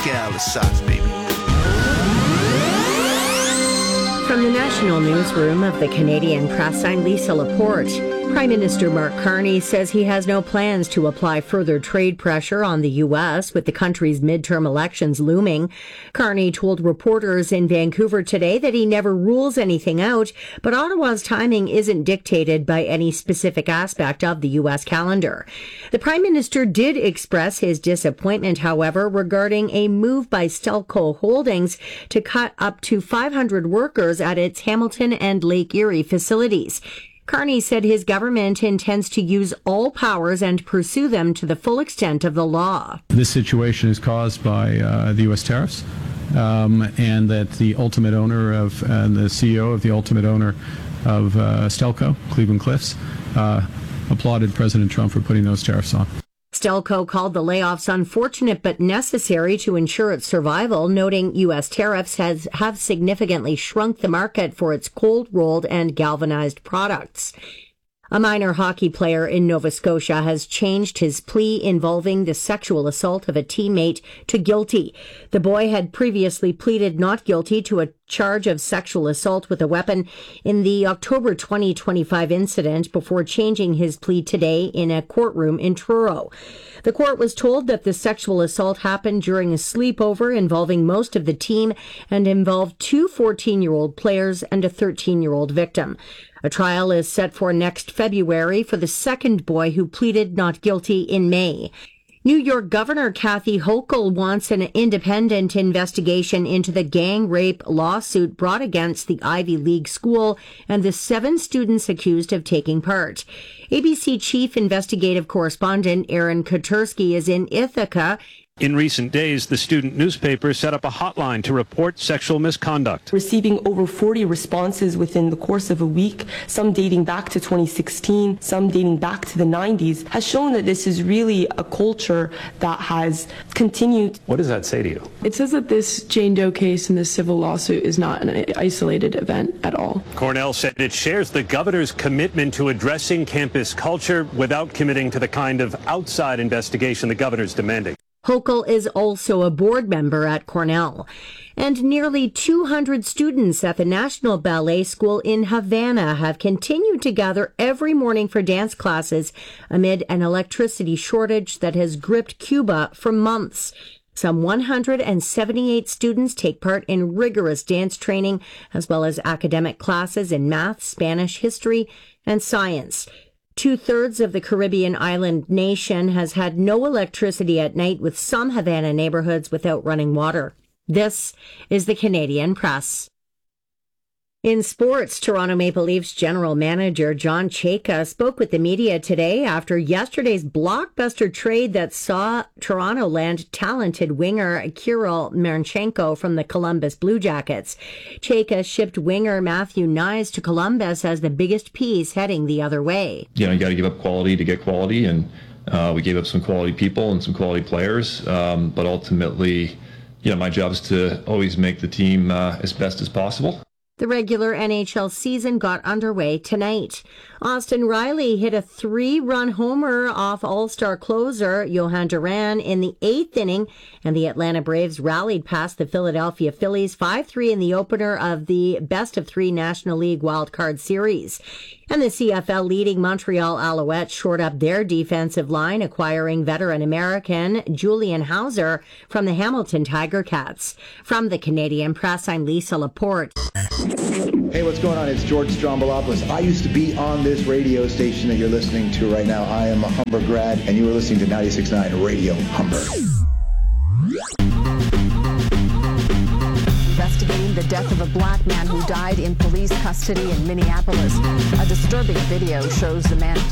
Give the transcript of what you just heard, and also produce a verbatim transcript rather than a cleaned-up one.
get out of the socks, baby. From the National Newsroom of the Canadian Press, I'm Lisa Laporte. Prime Minister Mark Carney says he has no plans to apply further trade pressure on the U S with the country's midterm elections looming. Carney told reporters in Vancouver today that he never rules anything out, but Ottawa's timing isn't dictated by any specific aspect of the U S calendar. The Prime Minister did express his disappointment, however, regarding a move by Stelco Holdings to cut up to five hundred workers at its Hamilton and Lake Erie facilities. Carney said his government intends to use all powers and pursue them to the full extent of the law. This situation is caused by uh, the U S tariffs, um, and that the ultimate owner of, and the C E O of the ultimate owner of uh, Stelco, Cleveland Cliffs, uh, applauded President Trump for putting those tariffs on. Stelco called the layoffs unfortunate but necessary to ensure its survival, noting U S tariffs has have significantly shrunk the market for its cold-rolled and galvanized products. A minor hockey player in Nova Scotia has changed his plea involving the sexual assault of a teammate to guilty. The boy had previously pleaded not guilty to a charge of sexual assault with a weapon in the October twenty twenty-five incident before changing his plea today in a courtroom in Truro. The court was told that the sexual assault happened during a sleepover involving most of the team and involved two fourteen-year-old players and a thirteen-year-old victim. A trial is set for next February for the second boy who pleaded not guilty in May. New York Governor Kathy Hochul wants an independent investigation into the gang rape lawsuit brought against the Ivy League school and the seven students accused of taking part. A B C Chief Investigative Correspondent Aaron Katersky is in Ithaca. In recent days, the student newspaper set up a hotline to report sexual misconduct. Receiving over forty responses within the course of a week, some dating back to twenty sixteen, some dating back to the nineties, has shown that this is really a culture that has continued. What does that say to you? It says that this Jane Doe case and this civil lawsuit is not an isolated event at all. Cornell said it shares the governor's commitment to addressing campus culture without committing to the kind of outside investigation the governor's demanding. Hochul is also a board member at Cornell. And nearly two hundred students at the National Ballet School in Havana have continued to gather every morning for dance classes amid an electricity shortage that has gripped Cuba for months. Some one hundred seventy-eight students take part in rigorous dance training, as well as academic classes in math, Spanish, history, and science. Two-thirds of the Caribbean island nation has had no electricity at night, with some Havana neighborhoods without running water. This is the Canadian Press. In sports, Toronto Maple Leafs general manager John Chayka spoke with the media today after yesterday's blockbuster trade that saw Toronto land talented winger Kirill Marchenko from the Columbus Blue Jackets. Chayka shipped winger Matthew Knies to Columbus as the biggest piece heading the other way. You know, you got to give up quality to get quality, and uh, we gave up some quality people and some quality players, um, but ultimately, you know, my job is to always make the team uh, as best as possible. The regular N H L season got underway tonight. Austin Riley hit a three-run homer off All-Star closer Johan Duran in the eighth inning, and the Atlanta Braves rallied past the Philadelphia Phillies five three in the opener of the best-of-three National League Wild Card Series. And the C F L leading Montreal Alouettes shored up their defensive line, acquiring veteran American Julian Hauser from the Hamilton Tiger Cats. From the Canadian Press, I'm Lisa Laporte. Hey, what's going on? It's George Strombolopoulos. I used to be on this radio station that you're listening to right now. I am a Humber grad, and you are listening to ninety-six point nine Radio Humber. Investigating the death of a black man who died in police custody in Minneapolis. A disturbing video shows the man